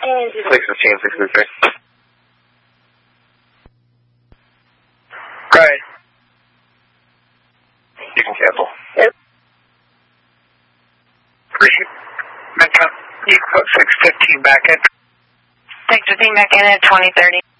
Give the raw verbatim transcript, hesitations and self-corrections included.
six fifteen, six fifteen. Right. You can cancel. Yep. Appreciate it. You can put six fifteen back in. six fifteen back in at twenty thirty.